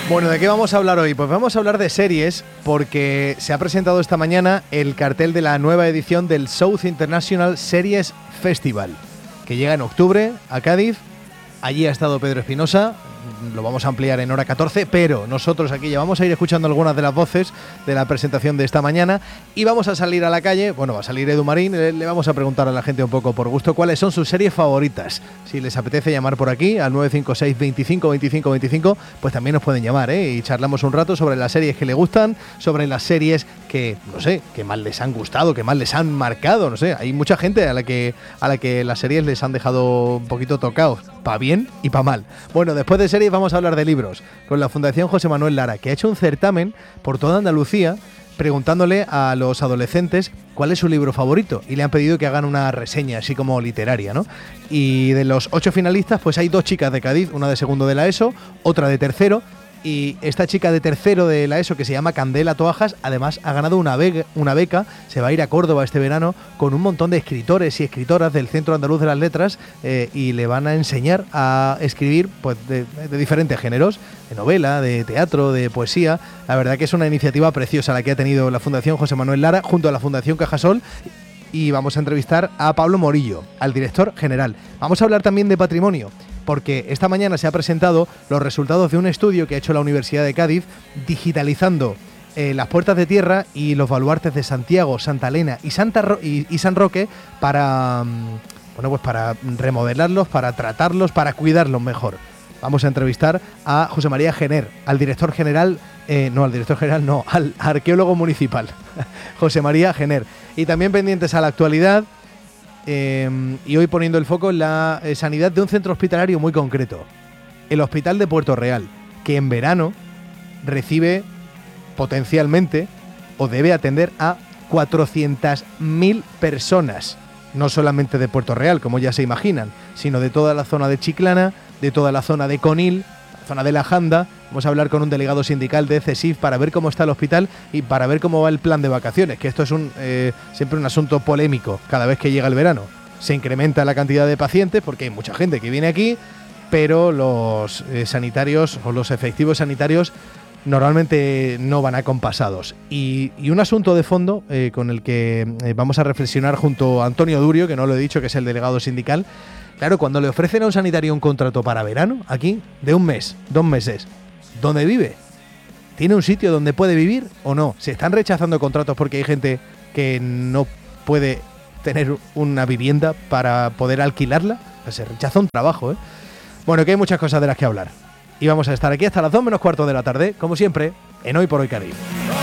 Bueno, ¿de qué vamos a hablar hoy? Pues vamos a hablar de series porque se ha presentado esta mañana el cartel de la nueva edición del South International Series Festival, que llega en octubre a Cádiz. Allí ha estado Pedro Espinosa, lo vamos a ampliar en hora 14, pero nosotros aquí ya vamos a ir escuchando algunas de las voces de la presentación de esta mañana y vamos a salir a la calle. Bueno, va a salir Edu Marín, le vamos a preguntar a la gente un poco por gusto cuáles son sus series favoritas. Si les apetece llamar por aquí al 956 25 25 25, pues también nos pueden llamar, y charlamos un rato sobre las series que les gustan, sobre las series que, no sé, que más les han gustado, que más les han marcado, no sé. Hay mucha gente a la que las series les han dejado un poquito tocados, para bien y para mal. Bueno, después de series vamos a hablar de libros con la Fundación José Manuel Lara, que ha hecho un certamen por toda Andalucía preguntándole a los adolescentes cuál es su libro favorito y le han pedido que hagan una reseña así como literaria, ¿no? Y de los 8 finalistas, pues hay 2 chicas de Cádiz, una de segundo de la ESO, otra de tercero. Y esta chica de tercero de la ESO, que se llama Candela Toajas, además ha ganado una beca, se va a ir a Córdoba este verano con un montón de escritores y escritoras del Centro Andaluz de las Letras, y le van a enseñar a escribir pues de diferentes géneros, de novela, de teatro, de poesía. La verdad que es una iniciativa preciosa la que ha tenido la Fundación José Manuel Lara junto a la Fundación Cajasol. Y vamos a entrevistar a Pablo Morillo, al director general. Vamos a hablar también de patrimonio, porque esta mañana se ha presentado los resultados de un estudio que ha hecho la Universidad de Cádiz digitalizando las puertas de tierra y los baluartes de Santiago, Santa Elena y San Roque para remodelarlos, para tratarlos, para cuidarlos mejor. Vamos a entrevistar a José María Gener, al arqueólogo municipal, José María Gener. Y también pendientes a la actualidad, y hoy poniendo el foco en la sanidad de un centro hospitalario muy concreto, el Hospital de Puerto Real, que en verano recibe potencialmente o debe atender a 400.000 personas, no solamente de Puerto Real, como ya se imaginan, sino de toda la zona de Chiclana, de toda la zona de Conil, la zona de La Janda. Vamos a hablar con un delegado sindical de CESIF para ver cómo está el hospital y para ver cómo va el plan de vacaciones, que esto es siempre un asunto polémico cada vez que llega el verano. Se incrementa la cantidad de pacientes porque hay mucha gente que viene aquí, pero los sanitarios o los efectivos sanitarios normalmente no van acompasados. Y un asunto de fondo con el que vamos a reflexionar junto a Antonio Durio, que no lo he dicho, que es el delegado sindical. Claro, cuando le ofrecen a un sanitario un contrato para verano, aquí, de 1 mes, 2 meses, ¿dónde vive? ¿Tiene un sitio donde puede vivir o no? ¿Se están rechazando contratos porque hay gente que no puede tener una vivienda para poder alquilarla? Pues se rechaza un trabajo, ¿eh? Bueno, que hay muchas cosas de las que hablar. Y vamos a estar aquí hasta las 2 menos cuarto de la tarde, como siempre, en Hoy por Hoy Cádiz.